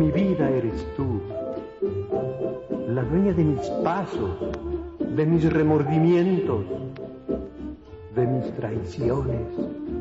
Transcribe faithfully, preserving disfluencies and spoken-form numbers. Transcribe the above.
mi vida eres tú, la dueña de mis pasos, de mis remordimientos, de mis traiciones.